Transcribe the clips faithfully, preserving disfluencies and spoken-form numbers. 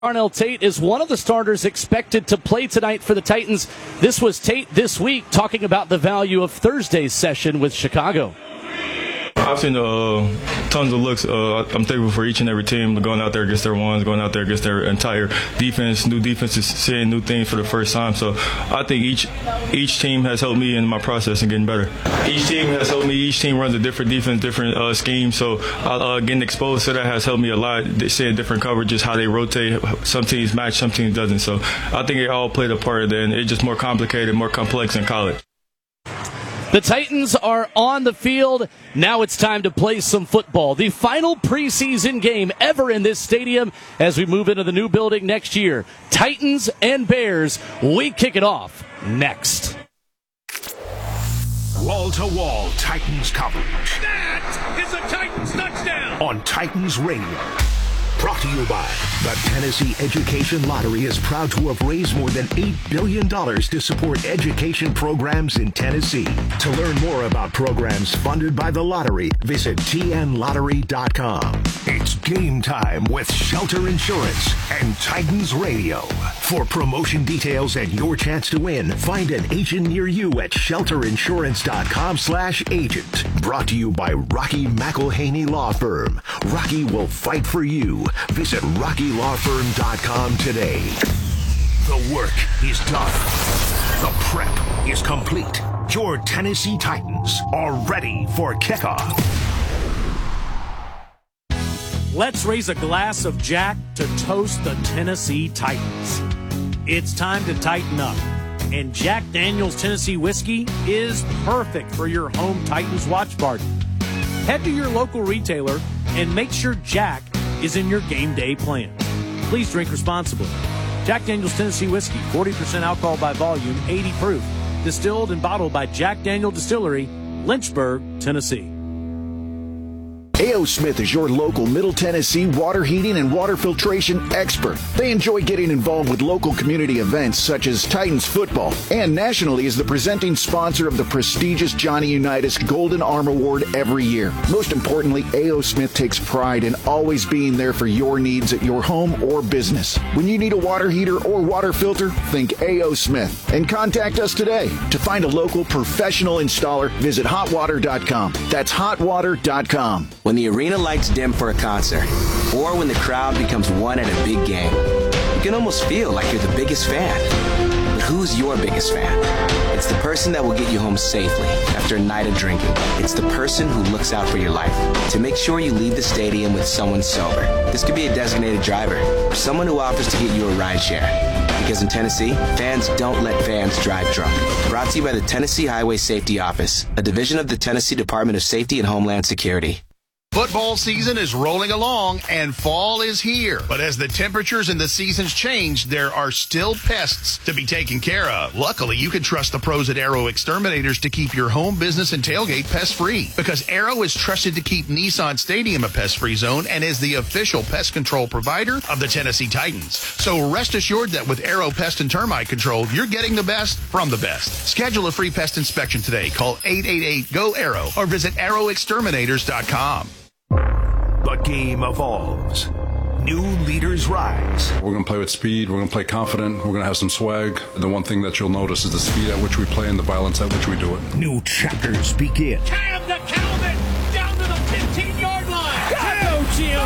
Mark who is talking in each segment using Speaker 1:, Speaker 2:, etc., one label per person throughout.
Speaker 1: Darnell Tate is one of the starters expected to play tonight for the Titans. This was Tate this week talking about the value of Thursday's session with Chicago.
Speaker 2: I've seen uh, tons of looks. Uh, I'm thankful for each and every team going out there against their ones, going out there against their entire defense, new defenses, seeing new things for the first time. So I think each each team has helped me in my process and getting better. Each team has helped me. Each team runs a different defense, different uh, scheme. So uh, getting exposed to that has helped me a lot. They seeing different coverages, how they rotate. Some teams match, some teams doesn't. So I think it all played a part. Then it's just more complicated, more complex in college.
Speaker 1: The Titans are on the field. Now it's time to play some football. The final preseason game ever in this stadium as we move into the new building next year. Titans and Bears, we kick it off next.
Speaker 3: Wall-to-wall Titans coverage.
Speaker 4: That is a Titans touchdown!
Speaker 3: On Titans Radio. Brought to you by the Tennessee Education Lottery is proud to have raised more than eight billion dollars to support education programs in Tennessee. To learn more about programs funded by the lottery, visit T N lottery dot com. It's game time with Shelter Insurance and Titans Radio. For promotion details and your chance to win, find an agent near you at shelter insurance dot com slash agent. Brought to you by Rocky McElhaney Law Firm. Rocky will fight for you. Visit rocky law firm dot com today. The work is done. The prep is complete. Your Tennessee Titans are ready for kickoff.
Speaker 5: Let's raise a glass of Jack to toast the Tennessee Titans. It's time to tighten up. And Jack Daniel's Tennessee Whiskey is perfect for your home Titans watch party. Head to your local retailer and make sure Jack is in your game day plan. Please drink responsibly. Jack Daniel's Tennessee Whiskey, forty percent alcohol by volume, eighty proof. Distilled and bottled by Jack Daniel Distillery, Lynchburg, Tennessee.
Speaker 6: A O. Smith is your local Middle Tennessee water heating and water filtration expert. They enjoy getting involved with local community events such as Titans football, and nationally is the presenting sponsor of the prestigious Johnny Unitas Golden Arm Award every year. Most importantly, A O. Smith takes pride in always being there for your needs at your home or business. When you need a water heater or water filter, think A O. Smith and contact us today. To find a local professional installer, visit hot water dot com. That's hot water dot com.
Speaker 7: When the arena lights dim for a concert, or when the crowd becomes one at a big game, you can almost feel like you're the biggest fan. But who's your biggest fan? It's the person that will get you home safely after a night of drinking. It's the person who looks out for your life to make sure you leave the stadium with someone sober. This could be a designated driver or someone who offers to get you a ride share. Because in Tennessee, fans don't let fans drive drunk. Brought to you by the Tennessee Highway Safety Office, a division of the Tennessee Department of Safety and Homeland Security.
Speaker 8: Football season is rolling along, and fall is here. But as the temperatures and the seasons change, there are still pests to be taken care of. Luckily, you can trust the pros at Arrow Exterminators to keep your home business and tailgate pest-free. Because Arrow is trusted to keep Nissan Stadium a pest-free zone and is the official pest control provider of the Tennessee Titans. So rest assured that with Arrow Pest and Termite Control, you're getting the best from the best. Schedule a free pest inspection today. Call eight eight eight, G O, ARROW or visit arrow exterminators dot com.
Speaker 3: The game evolves. New leaders rise.
Speaker 9: We're going to play with speed. We're going to play confident. We're going to have some swag. The one thing that you'll notice is the speed at which we play and the violence at which we do it.
Speaker 3: New chapters begin.
Speaker 4: Cam to Calvin, down to the fifteen-yard line. Go, Jim.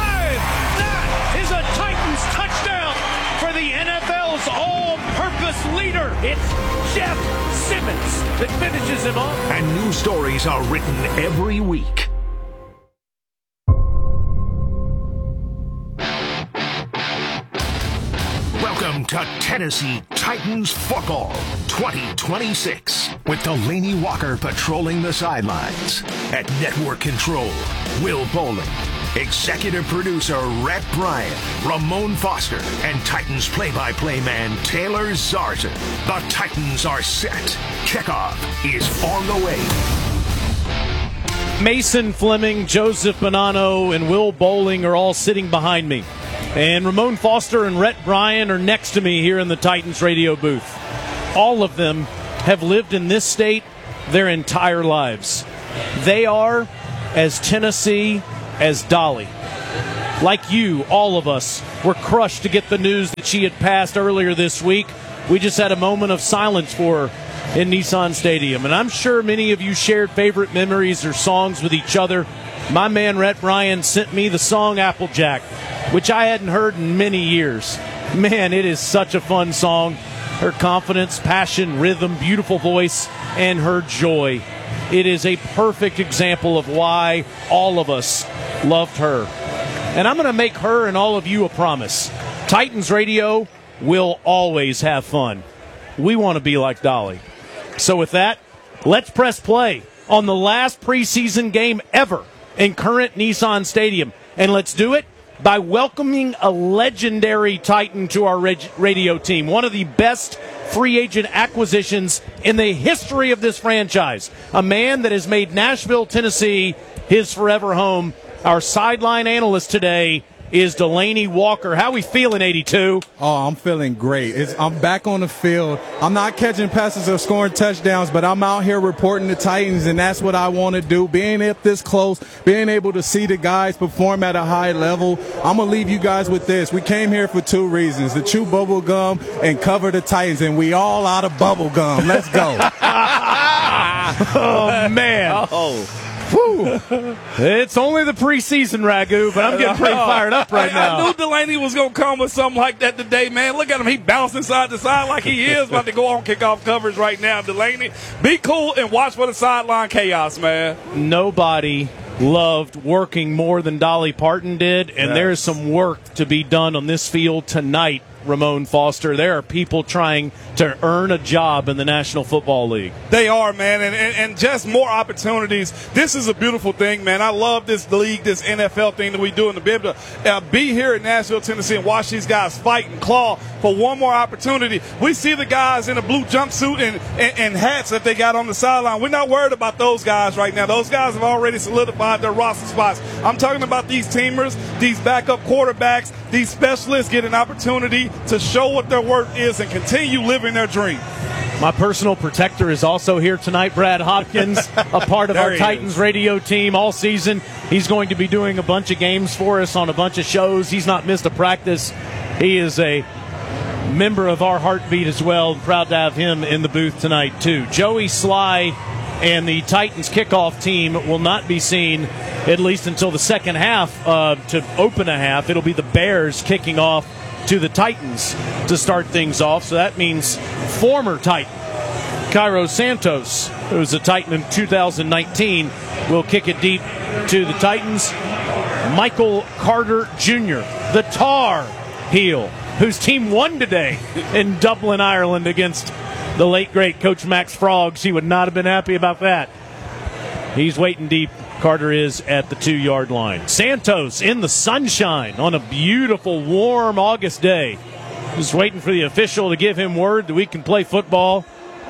Speaker 4: That is a Titans touchdown for the N F L's all-purpose leader. It's Jeff Simmons that finishes him off.
Speaker 3: And new stories are written every week. Welcome to Tennessee Titans football twenty twenty-six with Delaney Walker patrolling the sidelines. At Network Control, Will Bowling. Executive producer Rhett Bryan, Ramon Foster, and Titans play-by-play man Taylor Zarzour. The Titans are set. Kickoff is on the way.
Speaker 5: Mason Fleming, Joseph Bonanno, and Will Bowling are all sitting behind me. And Ramon Foster and Rhett Bryan are next to me here in the Titans radio booth. All of them have lived in this state their entire lives. They are as Tennessee as Dolly. like you, all of us, were crushed to get the news that she had passed earlier this week. We just had a moment of silence for her in Nissan Stadium. And I'm sure many of you shared favorite memories or songs with each other. My man, Rhett Ryan, sent me the song Applejack, which I hadn't heard in many years. Man, it is such a fun song. Her confidence, passion, rhythm, beautiful voice, and her joy. It is a perfect example of why all of us loved her. And I'm going to make her and all of you a promise. Titans Radio will always have fun. We want to be like Dolly. So with that, let's press play on the last preseason game ever in current Nissan Stadium. And let's do it by welcoming a legendary Titan to our radio team. One of the best free agent acquisitions in the history of this franchise. A man that has made Nashville, Tennessee his forever home. Our sideline analyst today is Delaney Walker. How we feeling, eighty-two?
Speaker 10: Oh, I'm feeling great. It's, I'm back on the field. I'm not catching passes or scoring touchdowns, but I'm out here reporting the Titans, and that's what I want to do. Being up this close, being able to see the guys perform at a high level. I'm going to leave you guys with this. We came here for two reasons, to chew bubble gum and cover the Titans, and we all out of bubble gum. Let's go.
Speaker 5: Oh, man.
Speaker 11: Oh.
Speaker 5: Whew. It's only the preseason, Ragu, but I'm getting pretty fired up right
Speaker 11: I,
Speaker 5: now.
Speaker 11: I knew Delaney was going to come with something like that today, man. Look at him. He bouncing side to side like he is about to go on kickoff coverage right now. Delaney, be cool and watch for the sideline chaos, man.
Speaker 5: Nobody loved working more than Dolly Parton did, and
Speaker 11: Yes.
Speaker 5: there's some work to be done on this field tonight, Ramon Foster. There are people trying to earn a job in the National Football League.
Speaker 11: They are, man, and, and, and just more opportunities. This is a beautiful thing, man. I love this league, this N F L thing that we do, and to be able to uh, be here in Nashville, Tennessee, and watch these guys fight and claw for one more opportunity. We see the guys in a blue jumpsuit and, and, and hats that they got on the sideline. We're not worried about those guys right now. Those guys have already solidified their roster spots. I'm talking about these teamers, these backup quarterbacks, these specialists get an opportunity to show what their worth is and continue living their dream.
Speaker 5: My personal protector is also here tonight, Brad Hopkins, a part of
Speaker 11: There
Speaker 5: our
Speaker 11: he
Speaker 5: Titans
Speaker 11: is.
Speaker 5: radio team all season. He's going to be doing a bunch of games for us on a bunch of shows. He's not missed a practice. He is a member of our heartbeat as well. Proud to have him in the booth tonight, too. Joey Sly and the Titans kickoff team will not be seen at least until the second half uh, to open a half. It'll be the Bears kicking off to the Titans to start things off. So that means former Titan Cairo Santos, who was a Titan in two thousand nineteen, will kick it deep to the Titans. Michael Carter Junior, the Tar Heel, whose team won today in Dublin, Ireland against the late, great Coach Max Frogs. He would not have been happy about that. He's waiting deep. Carter is at the two-yard line. Santos in the sunshine on a beautiful, warm August day. Just waiting for the official to give him word that we can play football.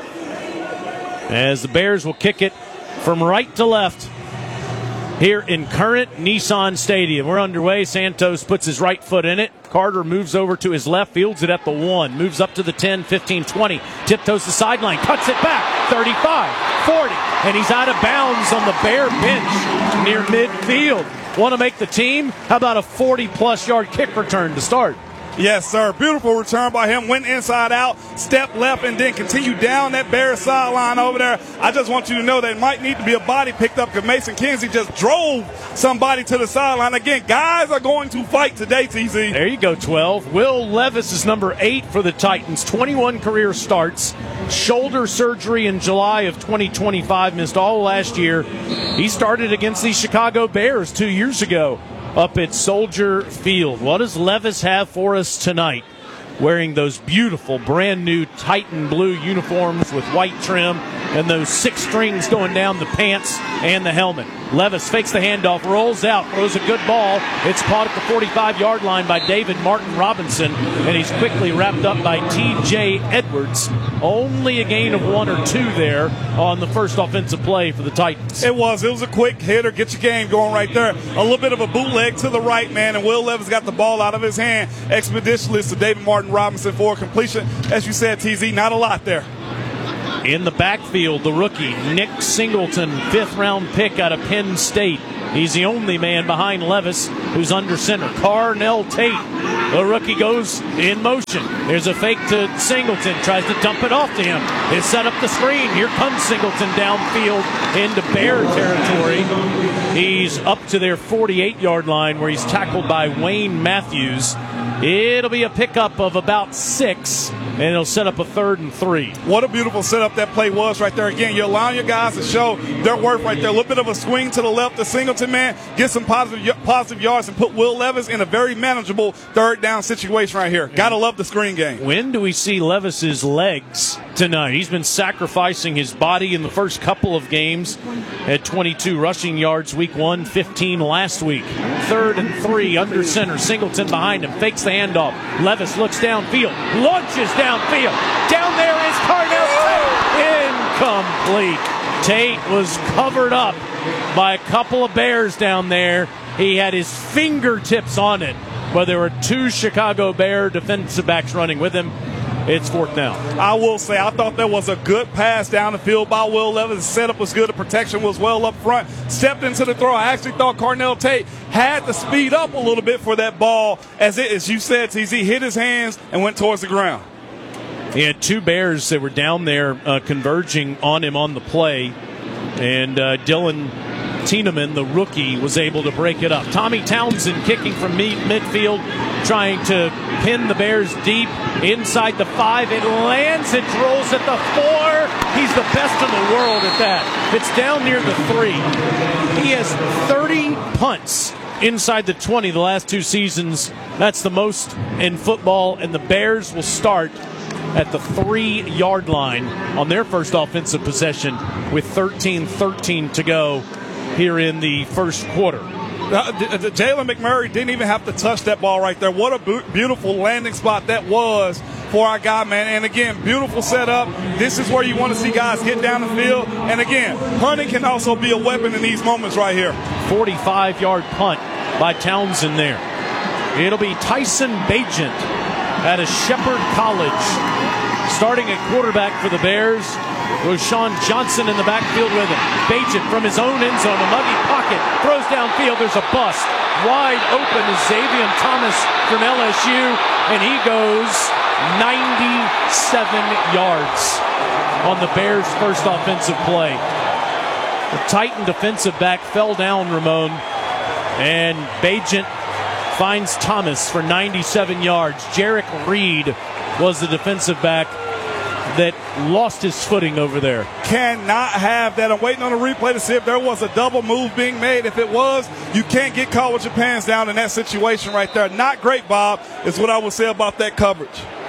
Speaker 5: As the Bears will kick it from right to left here in current Nissan Stadium. We're underway. Santos puts his right foot in it. Carter moves over to his left, fields it at the one, moves up to the ten, fifteen, twenty, tiptoes the sideline, cuts it back, thirty-five, forty, and he's out of bounds on the Bear bench near midfield. Want to make the team? How about a forty-plus yard kick return to start?
Speaker 11: Yes, sir. Beautiful return by him. Went inside out, step left, and then continue down that Bears sideline over there. I just want you to know that it might need to be a body picked up because Mason Kinsey just drove somebody to the sideline. Again, guys are going to fight today, T Z.
Speaker 5: There you go, twelve. Will Levis is number eight for the Titans. twenty-one career starts. Shoulder surgery in July of twenty twenty-five. Missed all last year. He started against the Chicago Bears two years ago up at Soldier Field. What does Levis have for us tonight? Wearing those beautiful brand new Titan blue uniforms with white trim and those six strings going down the pants and the helmet. Levis fakes the handoff, rolls out, throws a good ball. It's caught at the forty-five yard line by David Martin Robinson, and he's quickly wrapped up by T J Edwards. Only a gain of one or two there on the first offensive play for the Titans.
Speaker 11: It was. It was a quick hitter. Get your game going right there. A little bit of a bootleg to the right, man, and Will Levis got the ball out of his hand expeditiously to David Martin Robinson for a completion. As you said, T Z, not a lot there.
Speaker 5: In the backfield, the rookie, Nick Singleton, fifth-round pick out of Penn State. He's the only man behind Levis who's under center. Carnell Tate, the rookie, goes in motion. There's a fake to Singleton, tries to dump it off to him. They set up the screen. Here comes Singleton downfield into Bear territory. He's up to their forty-eight-yard line where he's tackled by Wayne Matthews. It'll be a pickup of about six, and it'll set up a third and three.
Speaker 11: What a beautiful setup that play was right there. Again, you're allowing your guys to show their worth right there. A little bit of a swing to the left to Singleton, man. Get some positive positive yards and put Will Levis in a very manageable third down situation right here. Got to love the screen game.
Speaker 5: When do we see Levis's legs tonight? He's been sacrificing his body in the first couple of games. At twenty-two rushing yards week one, fifteen last week. Third and three under center. Singleton behind him. Fakes the handoff. Levis looks downfield. Launches downfield. Down there is Carnell Tate. Incomplete. Tate was covered up by a couple of Bears down there. He had his fingertips on it, but there were two Chicago Bear defensive backs running with him. It's fourth down.
Speaker 11: I will say, I thought that was a good pass down the field by Will Levis. The setup was good. The protection was well up front. Stepped into the throw. I actually thought Carnell Tate had to speed up a little bit for that ball. As it, as you said, T Z, hit his hands and went towards the ground.
Speaker 5: He had two Bears that were down there uh, converging on him on the play. And uh, Dylan Tiedemann, the rookie, was able to break it up. Tommy Townsend kicking from mid- midfield, trying to pin the Bears deep inside the five. It lands, it rolls at the four. He's the best in the world at that. It's down near the three. He has thirty punts inside the twenty the last two seasons. That's the most in football, and the Bears will start at the three-yard line on their first offensive possession with thirteen thirteen to go here in the first quarter.
Speaker 11: Uh, Jalen McMurray didn't even have to touch that ball right there. What a bu- beautiful landing spot that was for our guy, man. And again, beautiful setup. This is where you want to see guys get down the field. And again, punting can also be a weapon in these moments right here.
Speaker 5: forty-five-yard punt by Townsend there. It'll be Tyson Bagent out of Shepherd College, starting at quarterback for the Bears. Roshan Johnson in the backfield with him. Bagent from his own end zone, a muggy pocket, throws downfield. There's a bust. Wide open is Xavier Thomas from L S U, and he goes ninety-seven yards on the Bears' first offensive play. The Titan defensive back fell down, Ramon, and Bagent finds Thomas for ninety-seven yards. Jarek Reed was the defensive back that lost his footing over there.
Speaker 11: Cannot have that. I'm waiting on a replay to see if there was a double move being made. If it was, you can't get caught with your pants down in that situation right there. Not great, Bob, is what I would say about that coverage.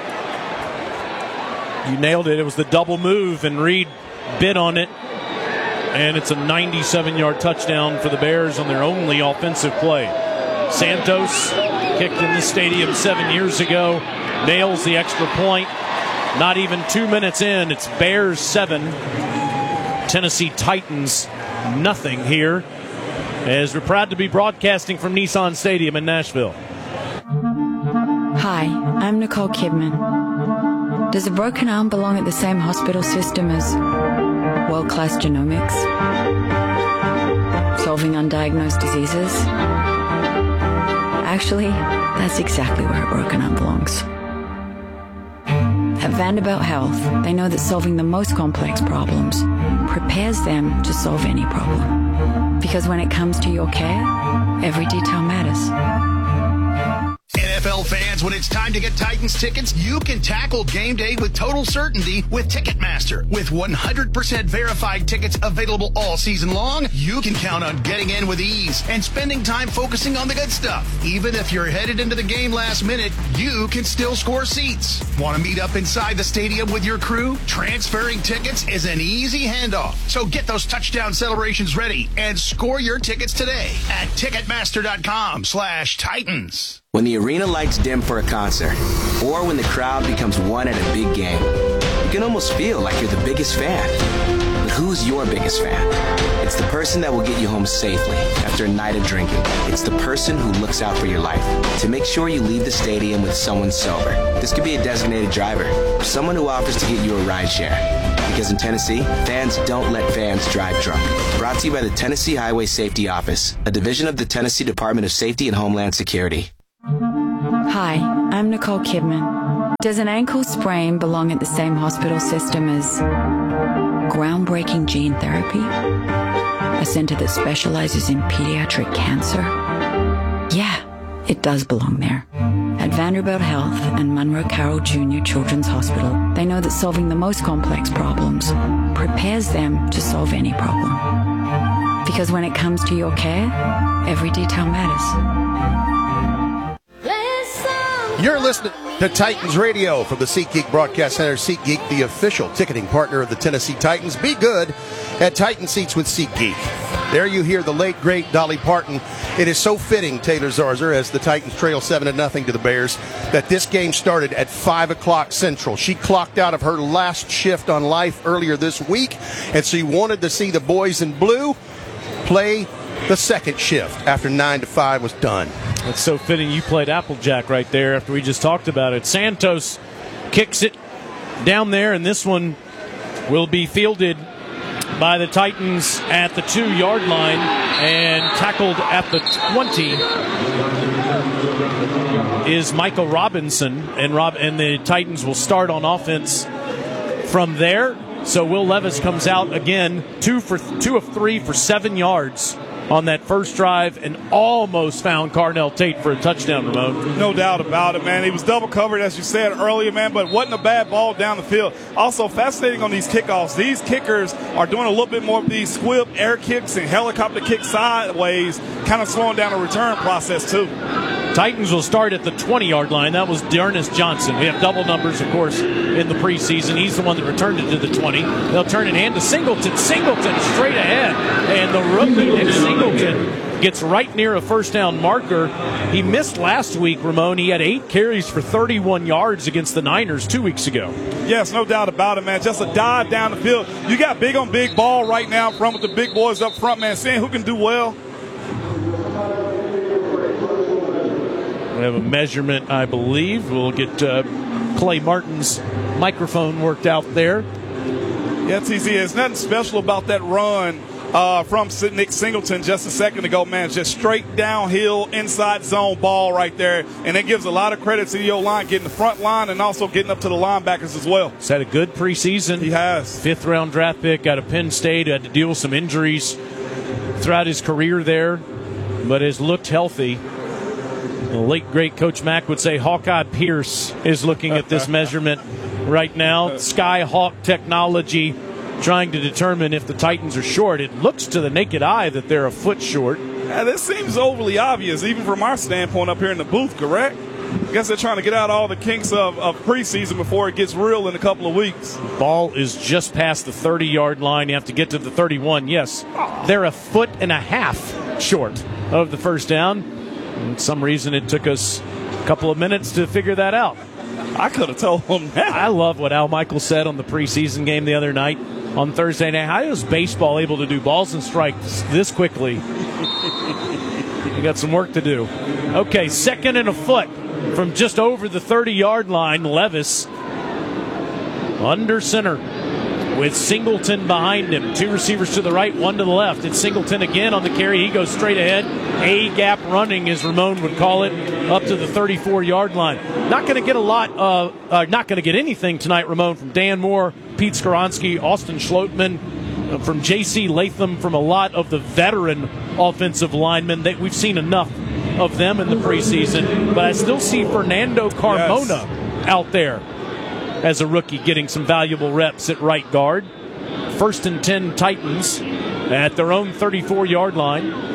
Speaker 5: You nailed it. It was the double move, and Reed bit on it. And it's a ninety-seven-yard touchdown for the Bears on their only offensive play. Santos, kicked in the stadium seven years ago, nails the extra point. Not even two minutes in, it's Bears seven, Tennessee Titans nothing here, as we're proud to be broadcasting from Nissan Stadium in Nashville.
Speaker 12: Hi, I'm Nicole Kidman. Does a broken arm belong at the same hospital system as world-class genomics? Solving undiagnosed diseases? Actually, that's exactly where a broken arm belongs. At Vanderbilt Health, they know that solving the most complex problems prepares them to solve any problem. Because when it comes to your care, every detail matters.
Speaker 8: N F L fans, when it's time to get Titans tickets, you can tackle game day with total certainty with Ticketmaster. With one hundred percent verified tickets available all season long, you can count on getting in with ease and spending time focusing on the good stuff. Even if you're headed into the game last minute, you can still score seats. Want to meet up inside the stadium with your crew? Transferring tickets is an easy handoff. So get those touchdown celebrations ready and score your tickets today at Ticketmaster.com slash Titans.
Speaker 7: When the arena lights dim for a concert, or when the crowd becomes one at a big game, you can almost feel like you're the biggest fan. But who's your biggest fan? It's the person that will get you home safely after a night of drinking. It's the person who looks out for your life to make sure you leave the stadium with someone sober. This could be a designated driver, or someone who offers to get you a ride share. Because in Tennessee, fans don't let fans drive drunk. Brought to you by the Tennessee Highway Safety Office, a division of the Tennessee Department of Safety and Homeland Security.
Speaker 12: Hi, I'm Nicole Kidman. Does an ankle sprain belong at the same hospital system as groundbreaking gene therapy? A center that specializes in pediatric cancer? Yeah, it does belong there. At Vanderbilt Health and Monroe Carroll Junior Children's Hospital, they know that solving the most complex problems prepares them to solve any problem. Because when it comes to your care, every detail matters.
Speaker 8: You're listening to Titans Radio from the SeatGeek Broadcast Center. SeatGeek, the official ticketing partner of the Tennessee Titans. Be good at Titan Seats with SeatGeek. There you hear the late, great Dolly Parton. It is so fitting, Taylor Zarzer, as the Titans trail seven to nothing to the Bears, that this game started at five o'clock Central. She clocked out of her last shift on Life earlier this week, and she wanted to see the boys in blue play the second shift after nine to five was done.
Speaker 5: It's so fitting you played Applejack right there after we just talked about it. Santos kicks it down there, and this one will be fielded by the Titans at the two-yard line and tackled at the twenty is Michael Robinson, and Rob and the Titans will start on offense from there. So Will Levis comes out again, two for two of three for seven yards on that first drive, and almost found Carnell Tate for a touchdown, Ramon.
Speaker 11: No doubt about it, man. He was double covered, as you said earlier, man, but wasn't a bad ball down the field. Also, fascinating on these kickoffs. These kickers are doing a little bit more of these squib air kicks and helicopter kicks sideways, kind of slowing down the return process, too.
Speaker 5: Titans will start at the twenty-yard line. That was Dearness Johnson. We have double numbers, of course, in the preseason. He's the one that returned it to the twenty. They'll turn it hand to Singleton. Singleton straight ahead. And the rookie, Nick Singleton, gets right near a first down marker. He missed last week, Ramon. He had eight carries for thirty-one yards against the Niners two weeks ago.
Speaker 11: Yes, no doubt about it, man. Just a dive down the field. You got big on big ball right now from with the big boys up front, man. Seeing who can do well.
Speaker 5: We have a measurement, I believe. We'll get uh, Clay Martin's microphone worked out there.
Speaker 11: Yeah, T Z, there's nothing special about that run uh, from Nick Singleton just a second ago, man. Just straight downhill, inside zone ball right there. And it gives a lot of credit to the O-line, getting the front line and also getting up to the linebackers as well.
Speaker 5: He's had a good preseason.
Speaker 11: He has.
Speaker 5: Fifth round draft pick out of Penn State. Had to deal with some injuries throughout his career there, but has looked healthy. The late, great Coach Mack would say Hawkeye Pierce is looking at this measurement right now. Skyhawk technology trying to determine if the Titans are short. It looks to the naked eye that they're a foot short.
Speaker 11: Yeah, this seems overly obvious, even from our standpoint up here in the booth, correct? I guess they're trying to get out all the kinks of, of preseason before it gets real in a couple of weeks.
Speaker 5: Ball is just past the thirty-yard line. You have to get to the thirty-one. Yes, they're a foot and a half short of the first down. For some reason, it took us a couple of minutes to figure that out.
Speaker 11: I could have told him that.
Speaker 5: I love what Al Michaels said on the preseason game the other night on Thursday night. How is baseball able to do balls and strikes this quickly? We got some work to do. Okay, second and a foot from just over the thirty-yard line. Levis under center with Singleton behind him. Two receivers to the right, one to the left. It's Singleton again on the carry. He goes straight ahead. A-gap running, as Ramon would call it, up to the thirty-four-yard line. Not going to get a lot, uh, uh, not going to get anything tonight, Ramon, from Dan Moore, Pete Skoronski, Austin Schlottman, uh, from J C Latham, from a lot of the veteran offensive linemen. That we've seen enough of them in the preseason. But I still see Fernando Carmona yes. out there as a rookie getting some valuable reps at right guard. First and ten Titans at their own thirty-four-yard line.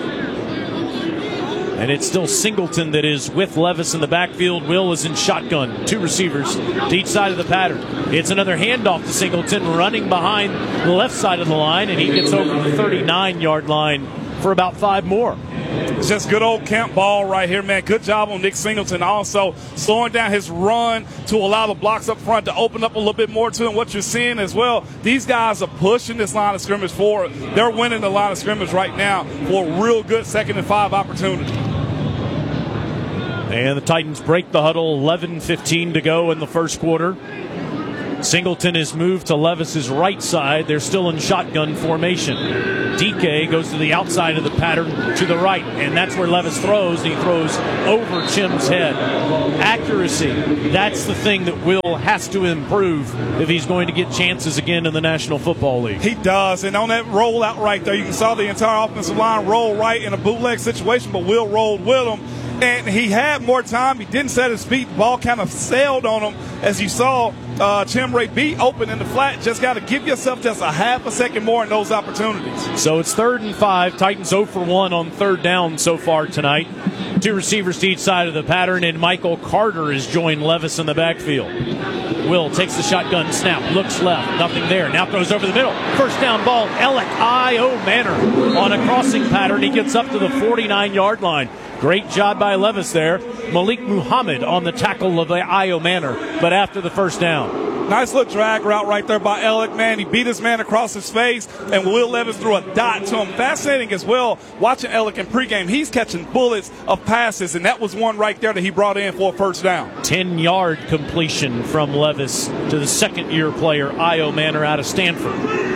Speaker 5: And it's still Singleton that is with Levis in the backfield. Will is in shotgun. Two receivers to each side of the pattern. It's another handoff to Singleton running behind the left side of the line, and he gets over the thirty-nine-yard line for about five more.
Speaker 11: It's just good old camp ball right here, man. Good job on Nick Singleton also slowing down his run to allow the blocks up front to open up a little bit more to him. What you're seeing as well, these guys are pushing this line of scrimmage forward. They're winning the line of scrimmage right now for a real good second and five opportunity.
Speaker 5: And the Titans break the huddle, eleven fifteen to go in the first quarter. Singleton is moved to Levis's right side. They're still in shotgun formation. D K goes to the outside of the pattern to the right, and that's where Levis throws, and he throws over Chim's head. Accuracy, that's the thing that Will has to improve if he's going to get chances again in the National Football League.
Speaker 11: He does, and on that rollout right there, you can saw the entire offensive line roll right in a bootleg situation, but Will rolled with him. And he had more time. He didn't set his feet. The ball kind of sailed on him. As you saw, uh, Chimray be open in the flat. Just got to give yourself just a half a second more in those opportunities.
Speaker 5: So it's third and five. Titans zero for one on third down so far tonight. Two receivers to each side of the pattern, and Michael Carter has joined Levis in the backfield. Will takes the shotgun snap, looks left, nothing there. Now throws over the middle. First down ball, Alec Io Manor on a crossing pattern. He gets up to the forty-nine yard line. Great job by Levis there. Malik Muhammad on the tackle of the Io Manor, but after the first down.
Speaker 11: Nice little drag route right there by Alec, man. He beat his man across his face, and Will Levis threw a dot to him. Fascinating as well, watching Alec in pregame. He's catching bullets of passes, and that was one right there that he brought in for a first down.
Speaker 5: ten yard completion from Levis to the second-year player, Io Manor, out of Stanford.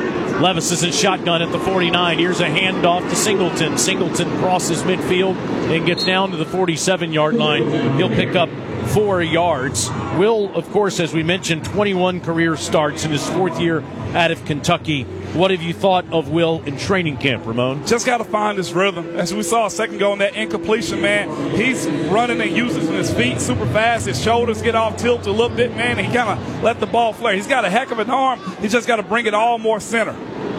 Speaker 5: Levis is in shotgun at the forty-nine. Here's a handoff to Singleton. Singleton crosses midfield and gets down to the forty-seven yard line. He'll pick up four yards. Will, of course, as we mentioned, twenty-one career starts in his fourth year out of Kentucky. What have you thought of Will in training camp, Ramon?
Speaker 11: Just got to find his rhythm. As we saw a second ago on that incompletion, man, he's running and using his feet super fast. His shoulders get off tilt a little bit, man, and he kind of let the ball flare. He's got a heck of an arm. He's just got to bring it all more center.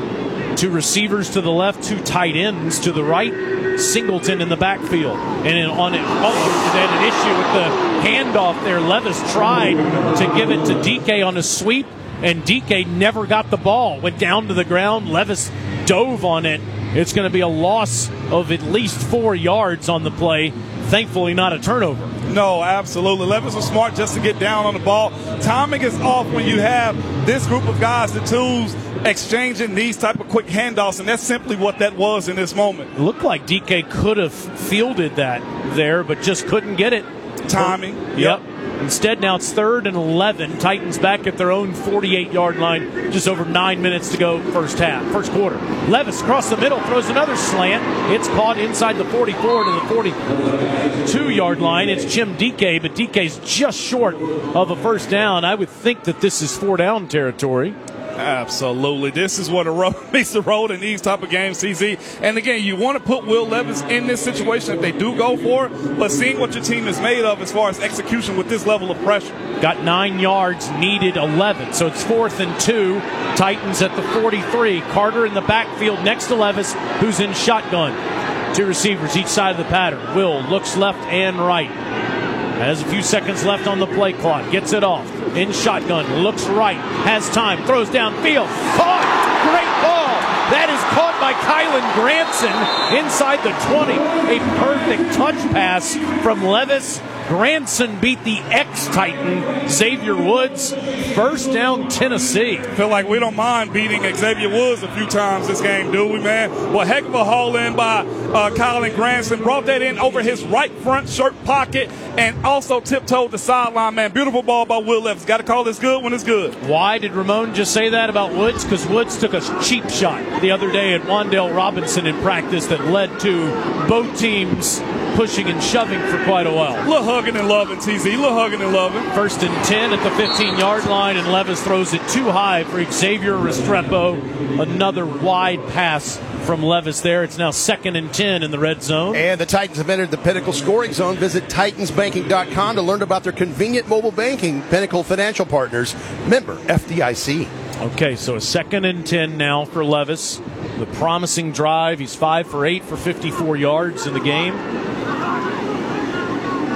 Speaker 5: Two receivers to the left, two tight ends to the right. Singleton in the backfield. And on it, oh, they had an issue with the handoff there. Levis tried to give it to D K on a sweep, and D K never got the ball. Went down to the ground. Levis dove on it. It's going to be a loss of at least four yards on the play. Thankfully, not a turnover.
Speaker 11: No, absolutely. Levis was smart just to get down on the ball. Timing is off when you have this group of guys, the twos, exchanging these type of quick handoffs, and that's simply what that was in this moment.
Speaker 5: It looked like D K could have fielded that there, but just couldn't get it.
Speaker 11: Timing.
Speaker 5: Yep. yep. Instead, now it's third and eleven. Titans back at their own forty-eight yard line. Just over nine minutes to go first half, first quarter. Levis across the middle, throws another slant. It's caught inside the forty-four to the forty-two yard line. It's Jim D K, but D K's just short of a first down. I would think that this is four down territory.
Speaker 11: Absolutely. This is what a road meets the road in these type of games, C Z. And again, you want to put Will Levis in this situation if they do go for it, but seeing what your team is made of as far as execution with this level of pressure.
Speaker 5: Got nine yards, needed eleven. So it's fourth and two. Titans at the forty-three. Carter in the backfield next to Levis, who's in shotgun. Two receivers each side of the pattern. Will looks left and right. Has a few seconds left on the play clock. Gets it off. In shotgun. Looks right. Has time. Throws downfield. Caught! Great ball! That is caught by Kylan Granson inside the twenty. A perfect touch pass from Levis. Granson beat the ex-Titan, Xavier Woods. First down, Tennessee.
Speaker 11: Feel like we don't mind beating Xavier Woods a few times this game, do we, man? Well, heck of a haul in by uh, Kylan Granson. Brought that in over his right front shirt pocket and also tiptoed the sideline, man. Beautiful ball by Will Levis. Got to call this good when it's good.
Speaker 5: Why did Ramon just say that about Woods? Because Woods took a cheap shot the other day at Wandale Robinson in practice that led to both teams pushing and shoving for quite a while.
Speaker 11: Little hugging and loving, T Z. Little hugging and loving.
Speaker 5: First and ten at the fifteen yard line, and Levis throws it too high for Xavier Restrepo. Another wide pass from Levis there. It's now second and ten in the red zone.
Speaker 13: And the Titans have entered the Pinnacle scoring zone. Visit Titans Banking dot com to learn about their convenient mobile banking. Pinnacle Financial Partners, member F D I C.
Speaker 5: Okay, so a second and ten now for Levis. The promising drive. He's five for eight for fifty-four yards in the game.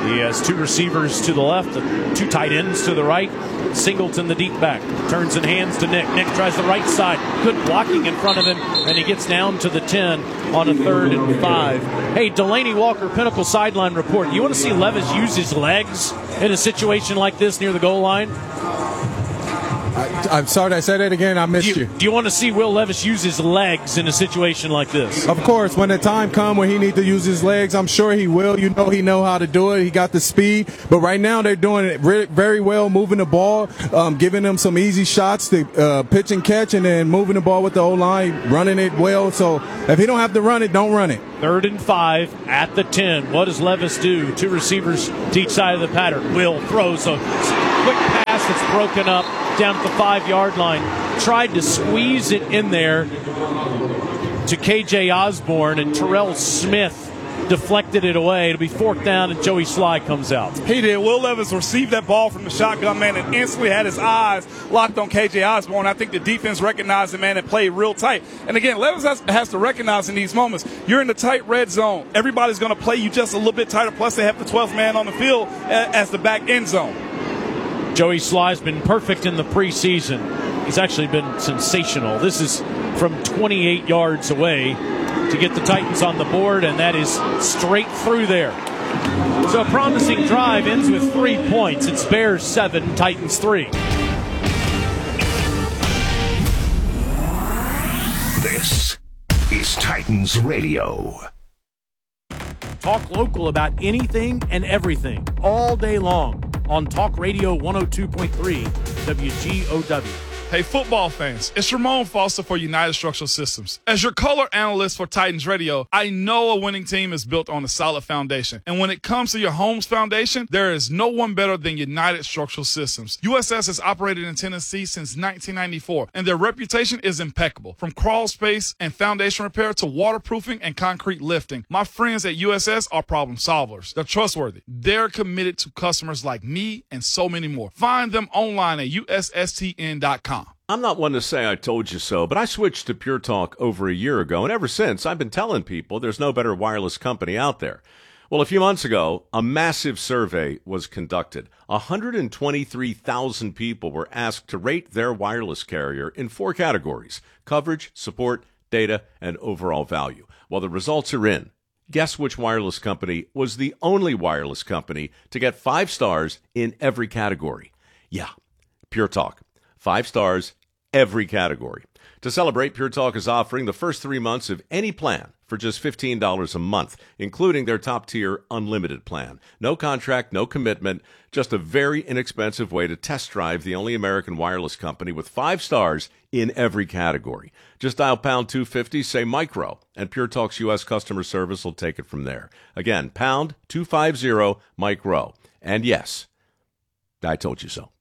Speaker 5: He has two receivers to the left, two tight ends to the right. Singleton the deep back. Turns and hands to Nick. Nick tries the right side. Good blocking in front of him, and he gets down to the ten on a third and five. Hey, Delaney Walker, Pinnacle Sideline Report. You want to see Levis use his legs in a situation like this near the goal line?
Speaker 10: I, I'm sorry, I said it again. I missed
Speaker 5: do you,
Speaker 10: you.
Speaker 5: Do you want to see Will Levis use his legs in a situation like this?
Speaker 10: Of course, when the time comes when he needs to use his legs, I'm sure he will. You know he know how to do it. He got the speed. But right now they're doing it re- very well, moving the ball, um, giving them some easy shots to uh, pitch and catch, and then moving the ball with the O-line, running it well. So if he don't have to run it, don't run it.
Speaker 5: Third and five at the ten. What does Levis do? Two receivers to each side of the pattern. Will throws a quick pass that's broken up down at the five-yard line. Tried to squeeze it in there to K J Osborne, and Terrell Smith deflected it away. It'll be fourth down, and Joey Sly comes out.
Speaker 11: He did. Will Levis received that ball from the shotgun man and instantly had his eyes locked on K J Osborne. I think the defense recognized the man and played real tight. And again, Levis has, has to recognize in these moments, you're in the tight red zone. Everybody's going to play you just a little bit tighter. Plus, they have the twelfth man on the field as the back end zone.
Speaker 5: Joey Sly's been perfect in the preseason. He's actually been sensational. This is from twenty-eight yards away to get the Titans on the board, and that is straight through there. So a promising drive ends with three points. It's Bears seven, Titans three.
Speaker 3: This is Titans Radio.
Speaker 5: Talk local about anything and everything all day long on Talk Radio one oh two point three W G O W.
Speaker 11: Hey, football fans, it's Ramon Foster for United Structural Systems. As your color analyst for Titans Radio, I know a winning team is built on a solid foundation. And when it comes to your home's foundation, there is no one better than United Structural Systems. U S S has operated in Tennessee since nineteen ninety-four, and their reputation is impeccable. From crawl space and foundation repair to waterproofing and concrete lifting, my friends at U S S are problem solvers. They're trustworthy. They're committed to customers like me and so many more. Find them online at U S S T N dot com.
Speaker 14: I'm not one to say I told you so, but I switched to Pure Talk over a year ago, and ever since, I've been telling people there's no better wireless company out there. Well, a few months ago, a massive survey was conducted. one hundred twenty-three thousand people were asked to rate their wireless carrier in four categories: coverage, support, data, and overall value. Well, the results are in. Guess which wireless company was the only wireless company to get five stars in every category? Yeah, Pure Talk. Five stars, every category. To celebrate, Pure Talk is offering the first three months of any plan for just fifteen dollars a month, including their top-tier unlimited plan. No contract, no commitment, just a very inexpensive way to test drive the only American wireless company with five stars in every category. Just dial pound two fifty, say micro, and Pure Talk's U S customer service will take it from there. Again, pound two fifty, micro. And yes, I told you so.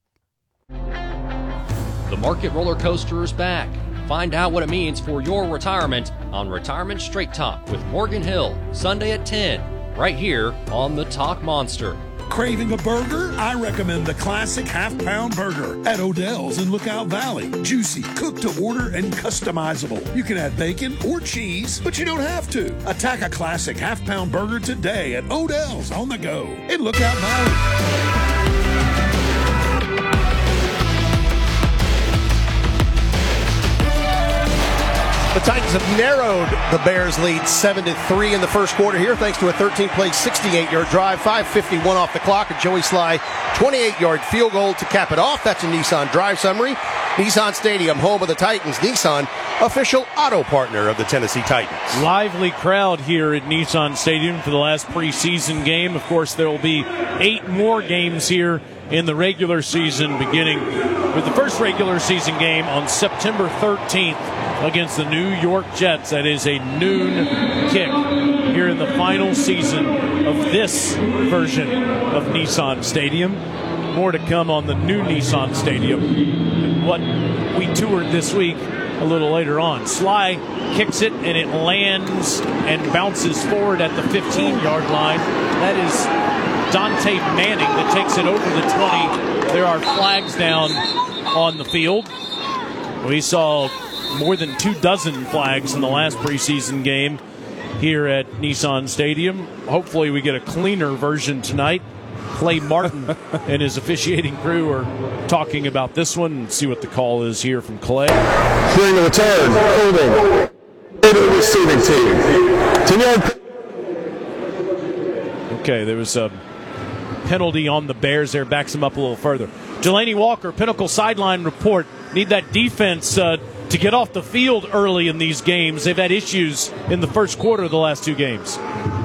Speaker 15: The market roller coaster is back. Find out what it means for your retirement on Retirement Straight Talk with Morgan Hill, Sunday at ten, right here on the Talk Monster.
Speaker 16: Craving a burger? I recommend the classic half-pound burger at Odell's in Lookout Valley. Juicy, cooked to order, and customizable. You can add bacon or cheese, but you don't have to. Attack a classic half-pound burger today at Odell's on the go in Lookout Valley.
Speaker 13: The Titans have narrowed the Bears' lead seven to three in the first quarter here, thanks to a thirteen-play, sixty-eight-yard drive, five fifty-one off the clock, and Joey Sly, twenty-eight-yard field goal to cap it off. That's a Nissan Drive summary. Nissan Stadium, home of the Titans. Nissan, official auto partner of the Tennessee Titans.
Speaker 5: Lively crowd here at Nissan Stadium for the last preseason game. Of course, there will be eight more games here in the regular season, beginning with the first regular season game on September thirteenth against the New York Jets. That is a noon kick here in the final season of this version of Nissan Stadium. More to come on the new Nissan Stadium, what we toured this week a little later on. Sly kicks it, and it lands and bounces forward at the fifteen-yard line. That is Dante Manning that takes it over the twenty. There are flags down on the field. We saw more than two dozen flags in the last preseason game here at Nissan Stadium. Hopefully we get a cleaner version tonight Clay Martin and his officiating crew are talking about this one and see what the call is here from Clay.
Speaker 17: During the return, holding the receiving team.
Speaker 5: Okay, there was a penalty on the Bears there, backs him up a little further. Jelani Walker, Pinnacle sideline report. Need that defense uh, to get off the field early in these games. They've had issues in the first quarter of the last two games.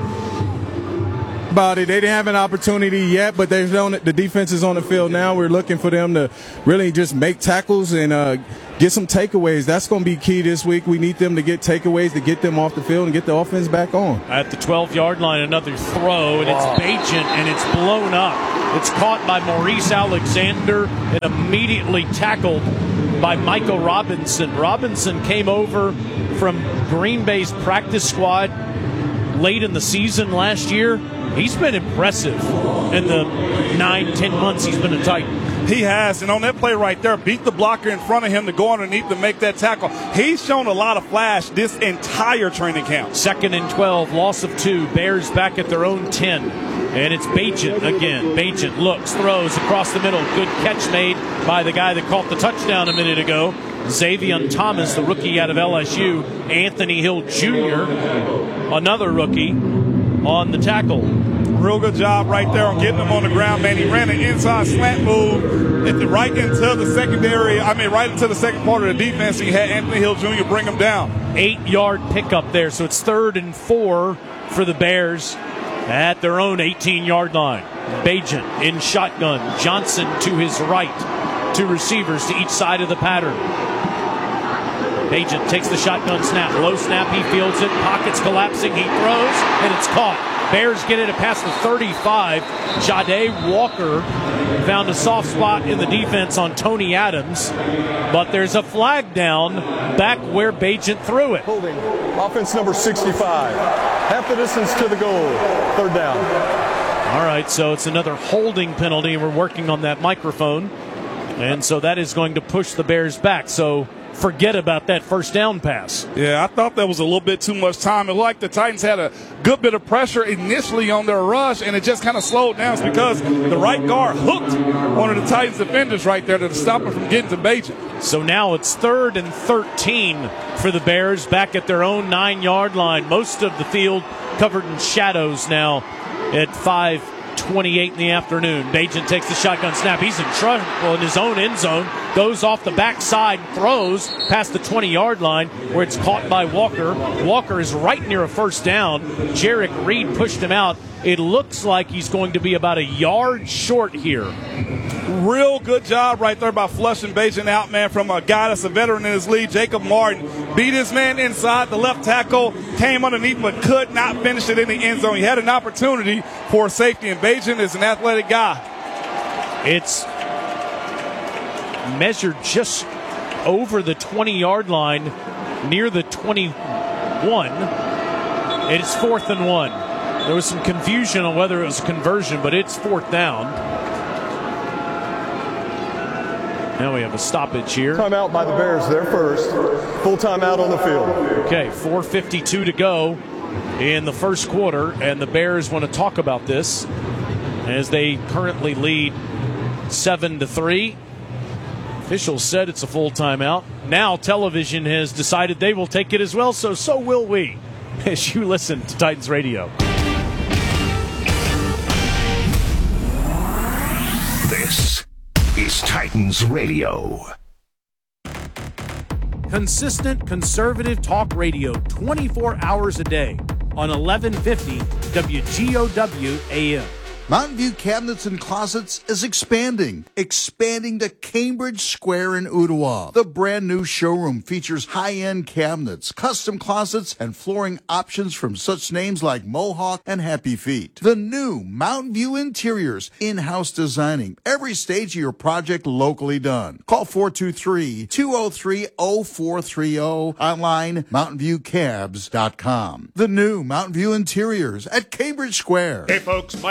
Speaker 10: About it, they didn't have an opportunity yet, but they're on it. The defense is on the field now. We're looking for them to really just make tackles and uh, get some takeaways. That's going to be key this week. We need them to get takeaways to get them off the field and get the offense back on.
Speaker 5: At the twelve-yard line, another throw, and it's Bagent, and it's blown up. It's caught by Maurice Alexander and immediately tackled by Michael Robinson. Robinson came over from Green Bay's practice squad late in the season last year. He's been impressive in the nine, ten months he's been a Titan.
Speaker 11: He has, and on that play right there, beat the blocker in front of him to go underneath to make that tackle. He's shown a lot of flash this entire training camp.
Speaker 5: Second and twelve, loss of two. Bears back at their own ten. And it's Bagent again. Bagent looks, throws across the middle. Good catch made by the guy that caught the touchdown a minute ago. Xavier Thomas, the rookie out of L S U. Anthony Hill Junior, another rookie, on the tackle.
Speaker 11: Real good job right there on getting him on the ground, man. He ran an inside slant move at the right into the secondary, I mean, right into the second part of the defense. He had Anthony Hill Junior bring him down.
Speaker 5: Eight-yard pickup there, so it's third and four for the Bears at their own eighteen-yard line. Bagent in shotgun. Johnson to his right. Two receivers to each side of the pattern. Bagent takes the shotgun snap. Low snap, he fields it. Pockets collapsing, he throws, and it's caught. Bears get it past the thirty-five. Jade Walker found a soft spot in the defense on Tony Adams, but there's a flag down back where Bagent threw it.
Speaker 17: Holding. Offense number sixty-five. Half the distance to the goal. Third down.
Speaker 5: All right, so it's another holding penalty. We're working on that microphone, and so that is going to push the Bears back. So forget about that first down pass.
Speaker 11: Yeah, I thought that was a little bit too much time. It looked like the Titans had a good bit of pressure initially on their rush, and it just kind of slowed down. It's because the right guard hooked one of the Titans defenders right there to stop him from getting to Bagent.
Speaker 5: So now it's third and thirteen for the Bears back at their own nine-yard line. Most of the field covered in shadows now at five twenty-eight in the afternoon. Bagent takes the shotgun snap. He's in trouble in his own end zone. Goes off the backside, throws past the twenty-yard line where it's caught by Walker. Walker is right near a first down. Jarek Reed pushed him out. It looks like he's going to be about a yard short here.
Speaker 11: Real good job right there by flushing Bagent out, man, from a guy that's a veteran in his league. Jacob Martin beat his man inside. The left tackle came underneath but could not finish it in the end zone. He had an opportunity for safety, and Bagent is an athletic guy.
Speaker 5: It's measured just over the twenty-yard line, near the twenty-one. It's fourth and one. There was some confusion on whether it was a conversion, but it's fourth down. Now we have a stoppage here.
Speaker 17: Timeout by the Bears, their first. Full timeout on the field.
Speaker 5: Okay, four fifty-two to go in the first quarter, and the Bears want to talk about this as they currently lead seven to three. Officials said it's a full timeout. Now television has decided they will take it as well, so so will we as you listen to Titans Radio.
Speaker 3: This is Titans Radio.
Speaker 5: Consistent conservative talk radio twenty-four hours a day on eleven fifty W G O W A M.
Speaker 18: Mountain View Cabinets and Closets is expanding. Expanding to Cambridge Square in Ottawa. The brand new showroom features high-end cabinets, custom closets, and flooring options from such names like Mohawk and Happy Feet. The new Mountain View Interiors, in-house designing. Every stage of your project locally done. Call four two three, two oh three, oh four three oh. Online, mountain view cabs dot com. The new Mountain View Interiors at Cambridge Square.
Speaker 19: Hey folks, Mike Keith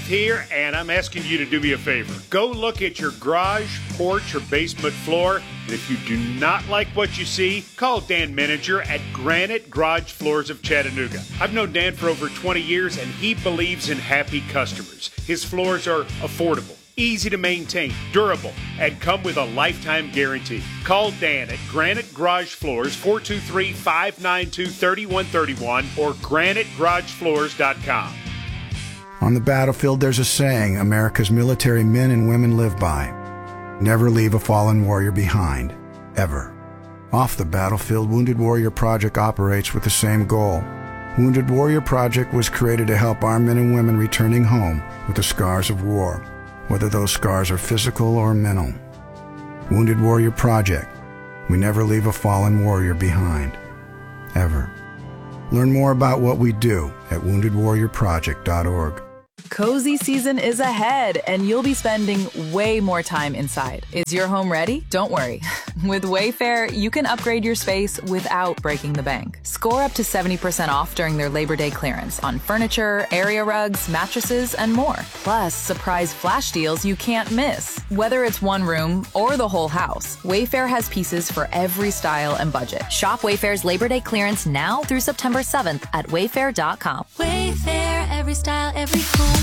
Speaker 19: Keith here, and I'm asking you to do me a favor. Go look at your garage, porch, or basement floor, and if you do not like what you see, call Dan Menninger at Granite Garage Floors of Chattanooga. I've known Dan for over twenty years, and he believes in happy customers. His floors are affordable, easy to maintain, durable, and come with a lifetime guarantee. Call Dan at Granite Garage Floors, four two three, five nine two, three one three one or granite garage floors dot com.
Speaker 20: On the battlefield, there's a saying America's military men and women live by. Never leave a fallen warrior behind, ever. Off the battlefield, Wounded Warrior Project operates with the same goal. Wounded Warrior Project was created to help our men and women returning home with the scars of war, whether those scars are physical or mental. Wounded Warrior Project. We never leave a fallen warrior behind, ever. Learn more about what we do at wounded warrior project dot org.
Speaker 21: Cozy season is ahead, and you'll be spending way more time inside. Is your home ready? Don't worry. With Wayfair, you can upgrade your space without breaking the bank. Score up to seventy percent off during their Labor Day clearance on furniture, area rugs, mattresses, and more. Plus, surprise flash deals you can't miss. Whether it's one room or the whole house, Wayfair has pieces for every style and budget.
Speaker 22: Shop Wayfair's Labor Day clearance now through September seventh at wayfair dot com.
Speaker 23: Wayfair, every style, every home.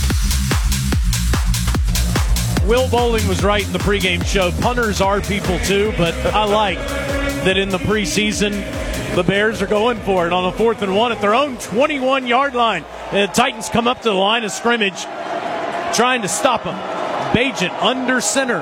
Speaker 1: Will Bowling was right in the pregame show. Punters are people too, but I like that in the preseason the Bears are going for it on a fourth and one at their own twenty-one-yard line. The Titans come up to the line of scrimmage trying to stop them. Bagent under center.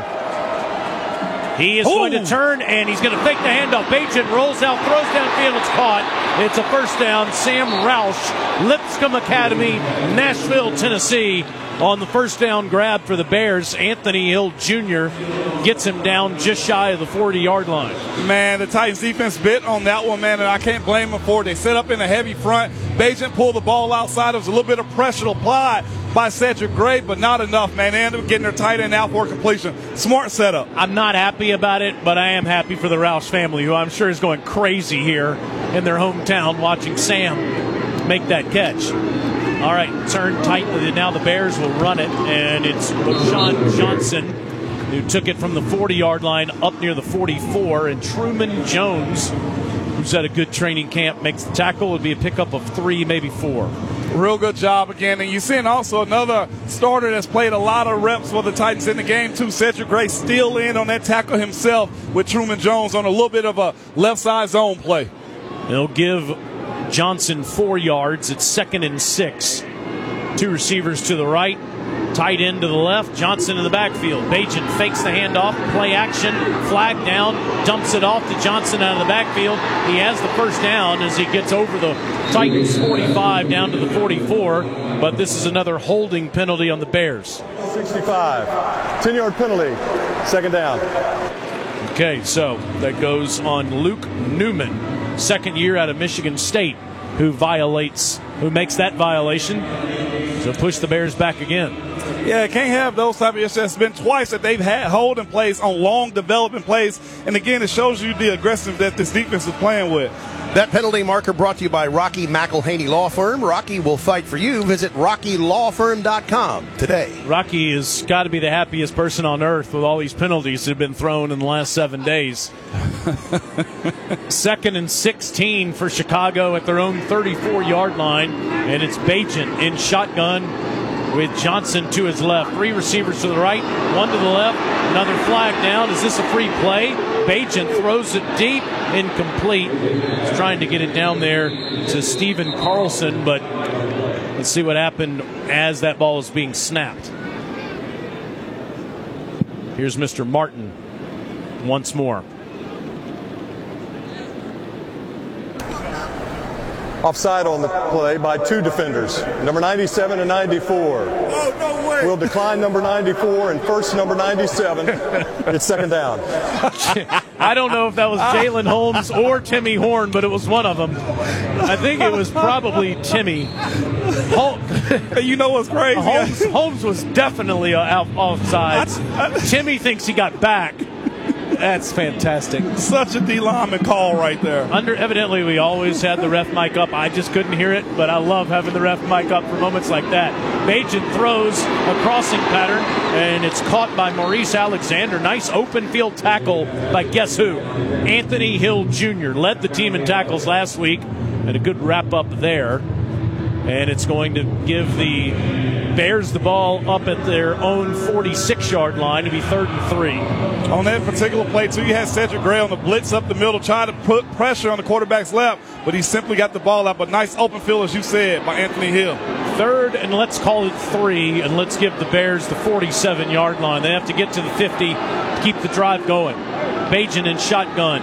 Speaker 1: He is Ooh. going to turn, and he's going to fake the handoff. Bagent rolls out, throws downfield. It's caught. It's a first down. Sam Roush, Lipscomb Academy, Nashville, Tennessee, on the first down grab for the Bears. Anthony Hill Junior gets him down just shy of the forty-yard line.
Speaker 11: Man, the Titans defense bit on that one, man, and I can't blame them for it. They set up in a heavy front. Bagent pulled the ball outside. There was a little bit of pressure applied by Cedric Gray, but not enough, man. They ended up getting their tight end out for completion. Smart setup.
Speaker 1: I'm not happy about it, but I am happy for the Roush family, who I'm sure is going crazy here in their hometown watching Sam make that catch. All right, turn tight. Now the Bears will run it, and it's Sean Johnson who took it from the forty-yard line up near the forty-four, and Truman Jones, who's at a good training camp, makes the tackle. It would be a pickup of three, maybe four.
Speaker 11: Real good job again. And you're seeing also another starter that's played a lot of reps for the Titans in the game, too. Cedric Gray still in on that tackle himself with Truman Jones on a little bit of a left side zone play.
Speaker 1: They'll give Johnson four yards. It's second and six. Two receivers to the right, tight end to the left, Johnson in the backfield. Bagent fakes the handoff, play action, flag down, dumps it off to Johnson out of the backfield. He has the first down as he gets over the Titans forty-five down to the forty-four, but this is another holding penalty on the Bears.
Speaker 17: sixty-five, ten-yard penalty, second down.
Speaker 1: Okay, so that goes on Luke Newman, second year out of Michigan State, who violates, who makes that violation. So push the Bears back again.
Speaker 11: Yeah, can't have those type of issues. It's been twice that they've had holding plays on long development plays. And again, it shows you the aggressive that this defense is playing with.
Speaker 13: That penalty marker brought to you by Rocky McElhaney Law Firm. Rocky will fight for you. Visit rocky law firm dot com today.
Speaker 1: Rocky has got to be the happiest person on earth with all these penalties that have been thrown in the last seven days. Second and sixteen for Chicago at their own thirty-four-yard line, and it's Bagent in shotgun with Johnson to his left. Three receivers to the right, one to the left, another flag down. Is this a free play? Bagent throws it deep, incomplete. He's trying to get it down there to Stephen Carlson, but let's see what happened as that ball is being snapped. Here's Mister Martin once more.
Speaker 17: Offside on the play by two defenders, number ninety-seven and ninety-four.
Speaker 16: Oh, no way.
Speaker 17: We'll decline number ninety-four and first number ninety-seven. It's second down.
Speaker 1: I don't know if that was Jalen Holmes or Timmy Horn, but it was one of them. I think it was probably Timmy. Hol-
Speaker 11: you know what's crazy?
Speaker 1: Holmes, Holmes was definitely out offsides. Timmy thinks he got back.
Speaker 2: That's fantastic.
Speaker 11: Such a D lineman call right there.
Speaker 5: Under evidently, we always had the ref mic up. I just couldn't hear it, but I love having the ref mic up for moments like that. Bajan throws a crossing pattern, and it's caught by Maurice Alexander. Nice open field tackle by guess who? Anthony Hill Junior Led the team in tackles last week, and a good wrap up there. And it's going to give the Bears the ball up at their own forty-six-yard line to be third and three.
Speaker 11: On that particular play, too, you had Cedric Gray on the blitz up the middle, trying to put pressure on the quarterback's left, but he simply got the ball out. But nice open field, as you said, by Anthony Hill.
Speaker 5: Third, and let's call it three, and let's give the Bears the forty-seven-yard line. They have to get to the fifty to keep the drive going. Bajan in shotgun.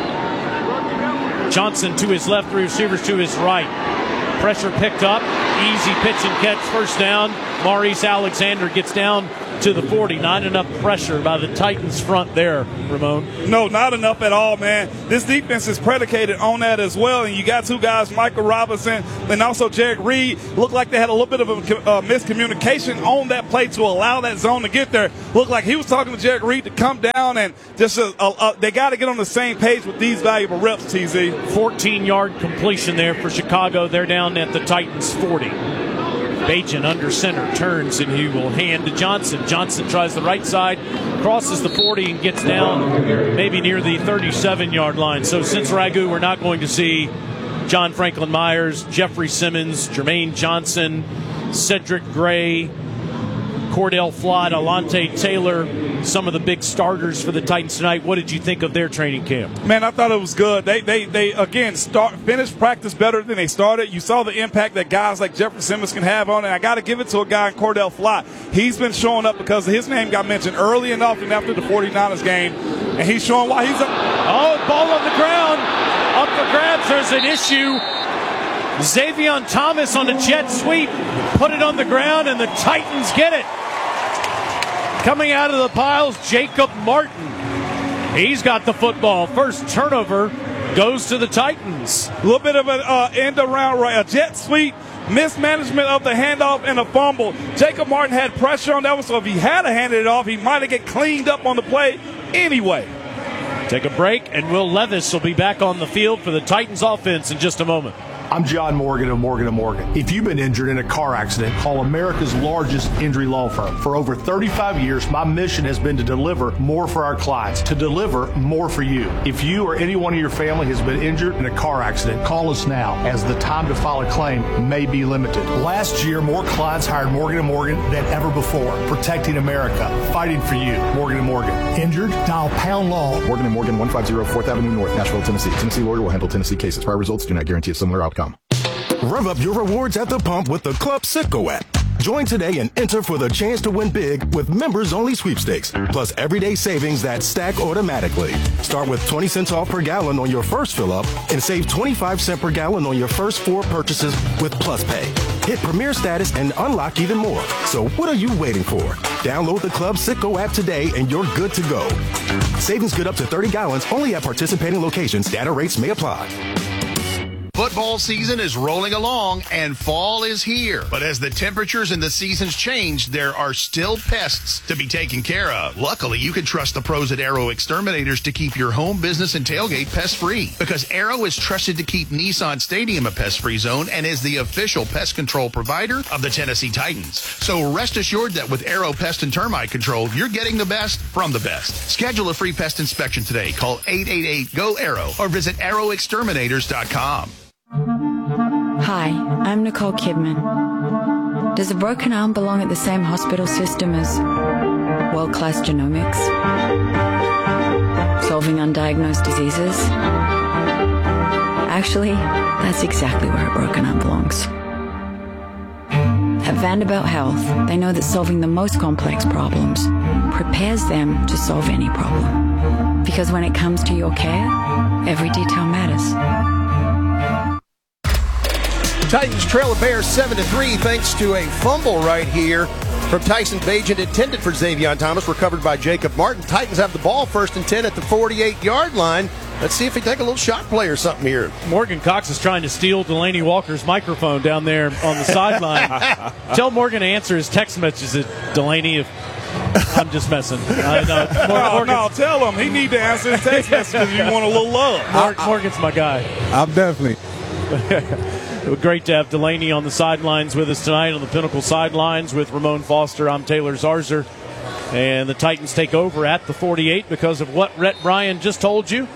Speaker 5: Johnson to his left, three receivers to his right. Pressure picked up. Easy pitch and catch, first down. Maurice Alexander gets down to the forty. Not enough pressure by the Titans front there, Ramon.
Speaker 11: No, not enough at all, man. This defense is predicated on that as well. And you got two guys, Michael Robinson and also Jarek Reed. Looked like they had a little bit of a uh, miscommunication on that play to allow that zone to get there. Looked like he was talking to Jarek Reed to come down and just uh, uh, they got to get on the same page with these valuable reps, T Z.
Speaker 5: fourteen-yard completion there for Chicago. They're down at the Titans' forty. Bajan under center turns, and he will hand to Johnson. Johnson tries the right side, crosses the forty, and gets down maybe near the thirty-seven-yard line. So since Ragu, we're not going to see John Franklin Myers, Jeffrey Simmons, Jermaine Johnson, Cedric Gray, Cordell Flott, Alante Taylor, some of the big starters for the Titans tonight. What did you think of their training camp?
Speaker 11: Man, I thought it was good. They, they, they again, start finished practice better than they started. You saw the impact that guys like Jeffrey Simmons can have on it. I got to give it to a guy in Cordell Flott. He's been showing up because his name got mentioned early and often after the forty-niners game, and he's showing why he's up.
Speaker 5: Oh, ball on the ground. Up for grabs. There's an issue. Xavier Thomas on a jet sweep. Put it on the ground, and the Titans get it. Coming out of the piles, Jacob Martin. He's got the football. First turnover goes to the Titans.
Speaker 11: A little bit of an uh, end around, right? A jet sweep, mismanagement of the handoff, and a fumble. Jacob Martin had pressure on that one, so if he had handed it off, he might have get cleaned up on the play anyway.
Speaker 5: Take a break, and Will Levis will be back on the field for the Titans offense in just a moment.
Speaker 6: I'm John Morgan of Morgan and Morgan. If you've been injured in a car accident, call America's largest injury law firm. For over thirty-five years, my mission has been to deliver more for our clients, to deliver more for you. If you or anyone in your family has been injured in a car accident, call us now, as the time to file a claim may be limited. Last year, more clients hired Morgan and Morgan than ever before, protecting America, fighting for you. Morgan and Morgan. Injured? Dial pound law.
Speaker 9: Morgan and Morgan, one fifty fourth Avenue North, Nashville, Tennessee. Tennessee lawyer will handle Tennessee cases. Prior results do not guarantee a similar outcome.
Speaker 24: Rev up your rewards at the pump with the Club Citgo app. Join today and enter for the chance to win big with members-only sweepstakes, plus everyday savings that stack automatically. Start with twenty cents off per gallon on your first fill-up and save twenty-five cents per gallon on your first four purchases with Plus Pay. Hit Premier status and unlock even more. So what are you waiting for? Download the Club Citgo app today and you're good to go. Savings good up to thirty gallons only at participating locations. Data rates may apply.
Speaker 8: Football season is rolling along and fall is here. But as the temperatures and the seasons change, there are still pests to be taken care of. Luckily, you can trust the pros at Arrow Exterminators to keep your home business and tailgate pest-free. Because Arrow is trusted to keep Nissan Stadium a pest-free zone and is the official pest control provider of the Tennessee Titans. So rest assured that with Arrow Pest and Termite Control, you're getting the best from the best. Schedule a free pest inspection today. Call eight eight eight, G O, ARROW or visit arrow exterminators dot com.
Speaker 12: Hi, I'm Nicole Kidman. Does a broken arm belong at the same hospital system as world-class genomics? Solving undiagnosed diseases? Actually, that's exactly where a broken arm belongs. At Vanderbilt Health, they know that solving the most complex problems prepares them to solve any problem. Because when it comes to your care, every detail matters.
Speaker 13: Titans trail the Bears seven to three thanks to a fumble right here from Tyson Bajan, intended for Xavier Thomas, recovered by Jacob Martin. Titans have the ball first and ten at the forty-eight-yard line. Let's see if he take a little shot play or something here.
Speaker 5: Morgan Cox is trying to steal Delaney Walker's microphone down there on the sideline. Tell Morgan to answer his text messages, Delaney, if
Speaker 2: I'm just messing. Uh, no,
Speaker 11: no, no, tell him he need to answer his text messages. You want a little love.
Speaker 2: Morgan, Morgan's my guy.
Speaker 10: I'm definitely.
Speaker 2: Great to have Delaney on the sidelines with us tonight on the Pinnacle sidelines with Ramon Foster. I'm Taylor Zarzer. And the Titans take over at the forty-eight because of what Rhett Bryan just told you.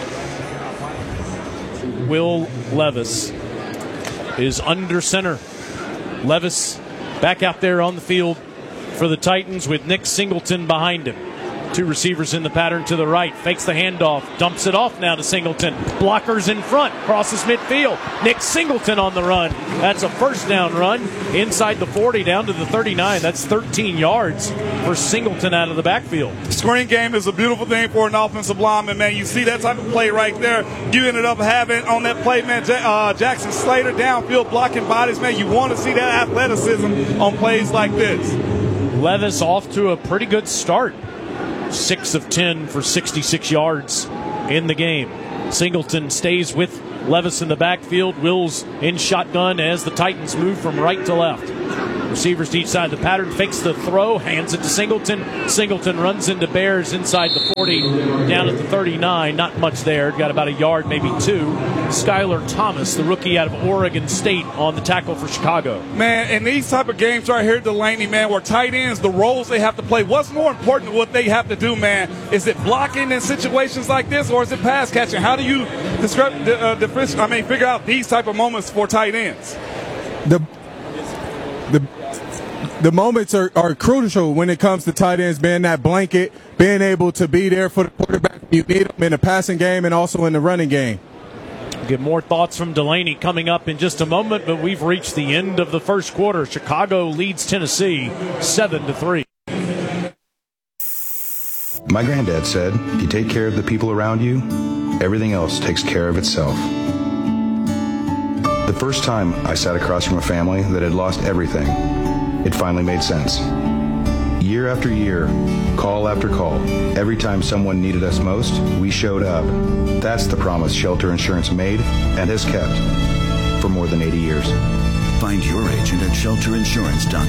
Speaker 2: Will Levis is under center. Levis back out there on the field for the Titans with Nick Singleton behind him. Two receivers in the pattern to the right. Fakes the handoff. Dumps it off now to Singleton. Blockers in front. Crosses midfield. Nick Singleton on the run. That's a first down run. Inside the forty down to the thirty-nine. That's thirteen yards for Singleton out of the backfield.
Speaker 11: Screen game is a beautiful thing for an offensive lineman, man. You see that type of play right there. You ended up having on that play, man, uh, Jackson Slater downfield blocking bodies, man. You want to see that athleticism on plays like this.
Speaker 2: Levis off to a pretty good start. Six of ten for sixty-six yards in the game. Singleton stays with Levis in the backfield. Wills in shotgun as the Titans move from right to left. Receivers to each side of the pattern. Fakes the throw. Hands it to Singleton. Singleton runs into Bears inside the forty. Down at the thirty-nine. Not much there. Got about a yard, maybe two. Skylar Thomas, the rookie out of Oregon State, on the tackle for Chicago.
Speaker 11: Man, in these type of games right here, Delaney, man, where tight ends, the roles they have to play, what's more important than what they have to do, man? Is it blocking in situations like this, or is it pass catching? How do you describe, uh, differentiate, I mean, figure out these type of moments for tight ends?
Speaker 10: The the the moments are, are crucial when it comes to tight ends, being that blanket, being able to be there for the quarterback when you need them in the passing game and also in the running game.
Speaker 2: Get more thoughts from Delaney coming up in just a moment, but we've reached the end of the first quarter. Chicago leads Tennessee seven to three.
Speaker 9: My granddad said, if you take care of the people around you, everything else takes care of itself. The first time I sat across from a family that had lost everything, it finally made sense. Year after year, call after call, every time someone needed us most, we showed up. That's the promise Shelter Insurance made and has kept for more than eighty years.
Speaker 4: Find your agent at shelter insurance dot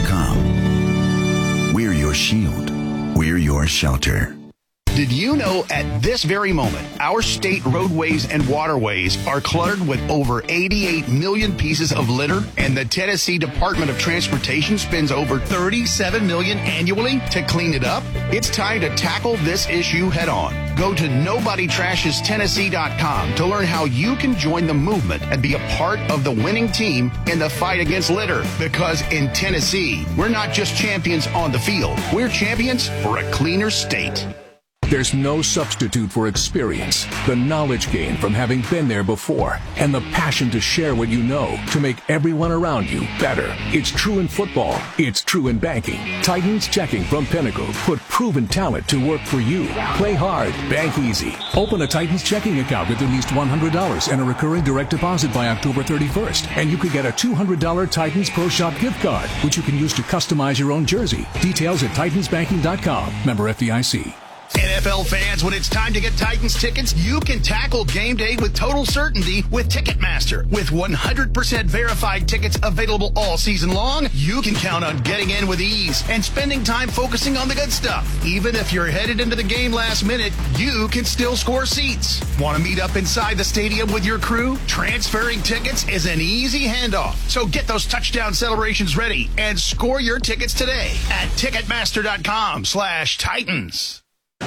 Speaker 4: com. We're your shield. We're your shelter.
Speaker 8: Did you know at this very moment, our state roadways and waterways are cluttered with over eighty-eight million pieces of litter, and the Tennessee Department of Transportation spends over thirty-seven million dollars annually to clean it up? It's time to tackle this issue head on. Go to nobody trashes tennessee dot com to learn how you can join the movement and be a part of the winning team in the fight against litter. Because in Tennessee, we're not just champions on the field, we're champions for a cleaner state.
Speaker 7: There's no substitute for experience, the knowledge gained from having been there before, and the passion to share what you know to make everyone around you better. It's true in football. It's true in banking. Titans Checking from Pinnacle put proven talent to work for you. Play hard. Bank easy. Open a Titans checking account with at least one hundred dollars and a recurring direct deposit by October thirty-first. And you could get a two hundred dollars Titans Pro Shop gift card, which you can use to customize your own jersey. Details at titans banking dot com. Member F D I C.
Speaker 8: N F L fans, when it's time to get Titans tickets, you can tackle game day with total certainty with Ticketmaster. With one hundred percent verified tickets available all season long, you can count on getting in with ease and spending time focusing on the good stuff. Even if you're headed into the game last minute, you can still score seats. Want to meet up inside the stadium with your crew? Transferring tickets is an easy handoff. So get those touchdown celebrations ready and score your tickets today at Ticketmaster.com slash Titans.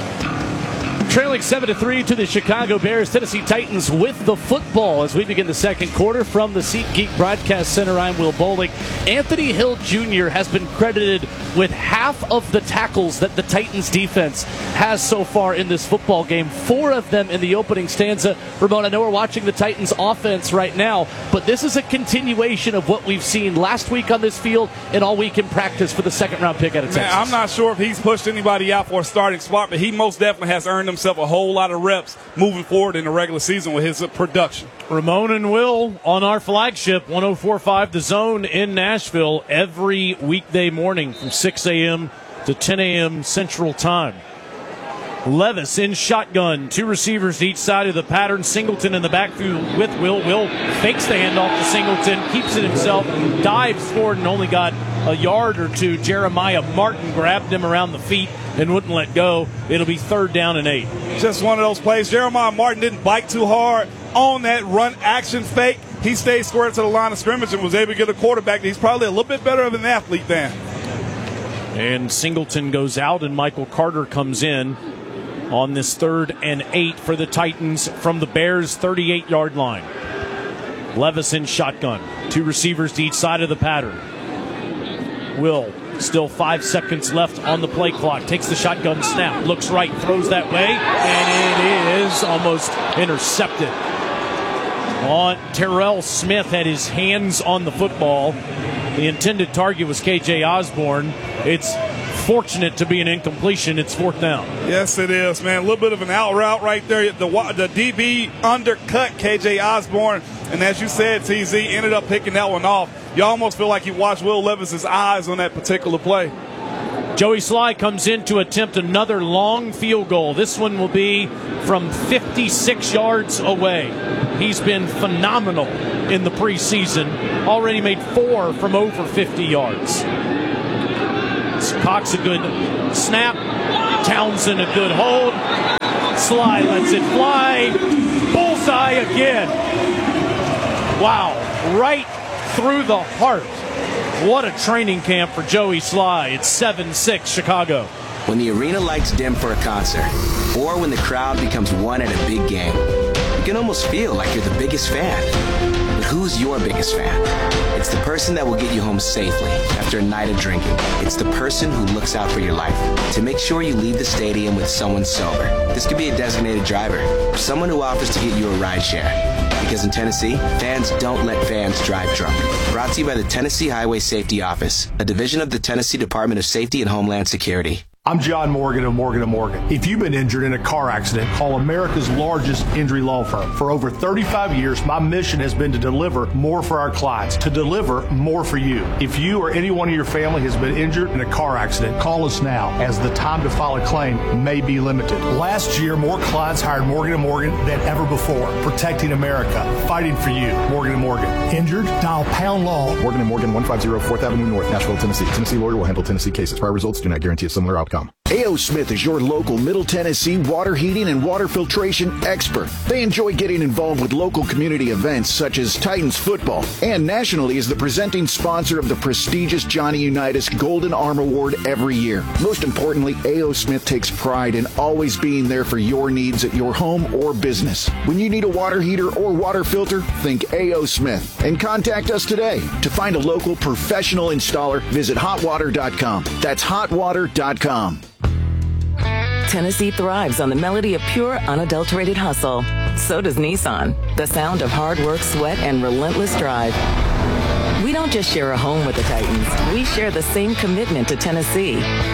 Speaker 1: Trailing seven to three to the Chicago Bears. Tennessee Titans with the football as we begin the second quarter from the SeatGeek Broadcast Center. I'm Will Bowling. Anthony Hill Junior has been credited with half of the tackles that the Titans defense has so far in this football game. Four of them in the opening stanza. Ramon, I know we're watching the Titans offense right now, but this is a continuation of what we've seen last week on this field and all week in practice for the second round pick out of Texas.
Speaker 11: Man, I'm not sure if he's pushed anybody out for a starting spot, but he most definitely has earned himself a whole lot of reps moving forward in the regular season with his production.
Speaker 2: Ramon and Will on our flagship one oh four point five The Zone in Nashville every weekday morning from six a.m. to ten a.m. Central Time. Levis in shotgun, two receivers to each side of the pattern. Singleton in the backfield with Will. Will fakes the handoff to Singleton, keeps it himself, dives forward and only got a yard or two. Jeremiah Martin grabbed him around the feet and wouldn't let go. It'll be third down and eight.
Speaker 11: Just one of those plays. Jeremiah Martin didn't bite too hard on that run action fake. He stayed square to the line of scrimmage and was able to get a quarterback that he's probably a little bit better of an athlete than.
Speaker 2: And Singleton goes out and Michael Carter comes in on this third and eight for the Titans from the Bears' thirty-eight-yard line. Levison shotgun. Two receivers to each side of the pattern. Will, still five seconds left on the play clock. Takes the shotgun snap. Looks right, throws that way, and it is almost intercepted. On Terrell Smith had his hands on the football. The intended target was K J Osborne. It's fortunate to be an incompletion. It's fourth down.
Speaker 11: Yes, it is, man. A little bit of an out route right there. The, the D B undercut K J Osborne, and as you said, T Z ended up picking that one off. You almost feel like you watched Will Levis's eyes on that particular play.
Speaker 2: Joey Sly comes in to attempt another long field goal. This one will be from fifty-six yards away. He's been phenomenal in the preseason. Already made four from over fifty yards. Cox a good snap. Townsend a good hold. Sly lets it fly. Bullseye again. Wow. Right through the heart. What a training camp for Joey Sly. It's seven six Chicago.
Speaker 3: When the arena lights dim for a concert, or when the crowd becomes one at a big game, you can almost feel like you're the biggest fan. But who's your biggest fan? It's the person that will get you home safely after a night of drinking. It's the person who looks out for your life to make sure you leave the stadium with someone sober. This could be a designated driver or someone who offers to get you a ride share. Because in Tennessee, fans don't let fans drive drunk. Brought to you by the Tennessee Highway Safety Office, a division of the Tennessee Department of Safety and Homeland Security.
Speaker 6: I'm John Morgan of Morgan and Morgan. If you've been injured in a car accident, call America's largest injury law firm. For over thirty-five years, my mission has been to deliver more for our clients, to deliver more for you. If you or anyone in your family has been injured in a car accident, call us now, as the time to file a claim may be limited. Last year, more clients hired Morgan and Morgan than ever before, protecting America, fighting for you. Morgan and Morgan. Injured? Dial pound law.
Speaker 24: Morgan and Morgan, one fifty fourth Avenue North, Nashville, Tennessee. Tennessee lawyer will handle Tennessee cases. Prior results do not guarantee a similar outcome.
Speaker 14: A O. Smith is your local Middle Tennessee water heating and water filtration expert. They enjoy getting involved with local community events such as Titans football, and nationally is the presenting sponsor of the prestigious Johnny Unitas Golden Arm Award every year. Most importantly, A O. Smith takes pride in always being there for your needs at your home or business. When you need a water heater or water filter, think A O. Smith and contact us today. To find a local professional installer, visit hot water dot com. That's hot water dot com.
Speaker 15: Tennessee thrives on the melody of pure, unadulterated hustle. So does Nissan, the sound of hard work, sweat, and relentless drive. We don't just share a home with the Titans. We share the same commitment to Tennessee.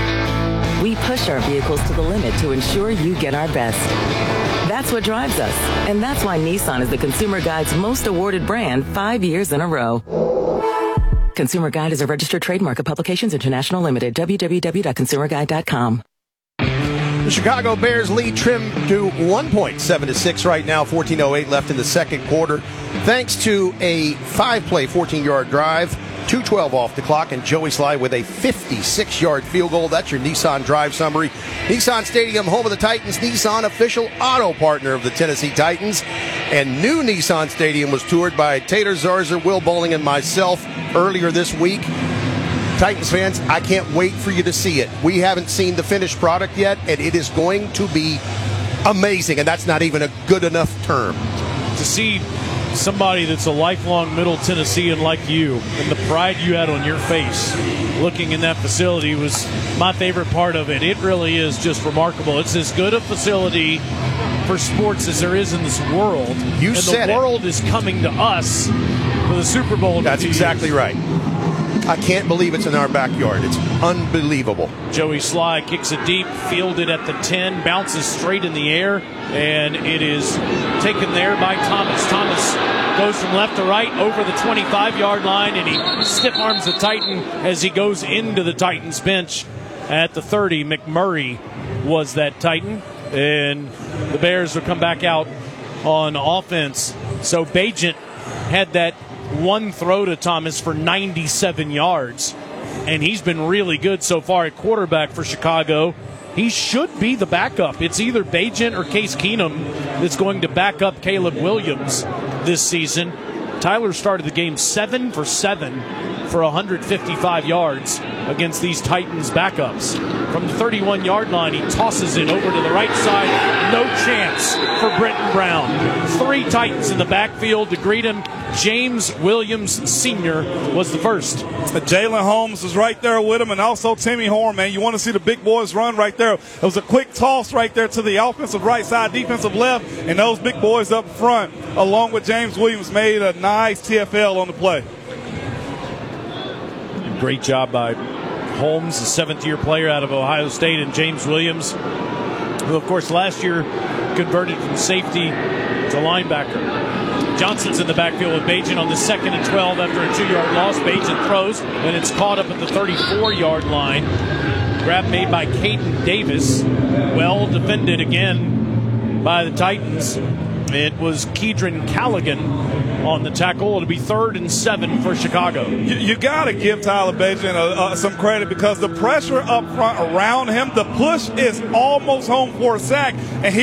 Speaker 15: We push our vehicles to the limit to ensure you get our best. That's what drives us, and that's why Nissan is the Consumer Guide's most awarded brand five years in a row. Consumer Guide is a registered trademark of Publications International Limited, w w w dot consumer guide dot com.
Speaker 13: The Chicago Bears lead trimmed to one point, seven to six right now, fourteen oh eight left in the second quarter. Thanks to a five-play, fourteen-yard drive, two twelve off the clock, and Joey Sly with a fifty-six-yard field goal. That's your Nissan drive summary. Nissan Stadium, home of the Titans. Nissan, official auto partner of the Tennessee Titans. And new Nissan Stadium was toured by Taylor Zarzer, Will Bowling, and myself earlier this week. Titans fans, I can't wait for you to see it. We haven't seen the finished product yet, and it is going to be amazing, and that's not even a good enough term.
Speaker 2: To see somebody that's a lifelong Middle Tennessean like you, and the pride you had on your face looking in that facility was my favorite part of it. It really is just remarkable. It's as good a facility for sports as there is in this world.
Speaker 13: You
Speaker 2: and
Speaker 13: said
Speaker 2: the
Speaker 13: it.
Speaker 2: world is coming to us for the Super Bowl.
Speaker 13: That's exactly right. I can't believe it's in our backyard. It's unbelievable.
Speaker 2: Joey Sly kicks it deep, fielded at the ten, bounces straight in the air, and it is taken there by Thomas. Thomas goes from left to right over the twenty-five-yard line, and he stiff arms the Titan as he goes into the Titans bench at the thirty. McMurray was that Titan, and the Bears will come back out on offense. So Bagent had that one throw to Thomas for ninety-seven yards. and he's been really good so far at quarterback for Chicago. He should be the backup. It's either Bagent or Case Keenum that's going to back up Caleb Williams this season. Tyler started the game seven for seven for one hundred fifty-five yards against these Titans backups. From the thirty-one-yard line, he tosses it over to the right side. No chance for Brenton Brown. Three Titans in the backfield to greet him. James Williams Senior was the first.
Speaker 11: Jalen Holmes was right there with him, and also Timmy Horn, man. You want to see the big boys run right there. It was a quick toss right there to the offensive right side, defensive left, and those big boys up front, along with James Williams, made a nice T F L on the play.
Speaker 2: Great job by Holmes, a seventh-year player out of Ohio State, and James Williams, who, of course, last year converted from safety to linebacker. Johnson's in the backfield with Bagent on the second and twelve after a two-yard loss. Bagent throws, and it's caught up at the thirty-four-yard line. Grab made by Caden Davis. Well defended again by the Titans. It was Kedron Callaghan on the tackle. It'll be third and seven for Chicago.
Speaker 11: You, you got to give Tyler Bagent uh, uh, some credit because the pressure up front around him, the push is almost home for a sack, and he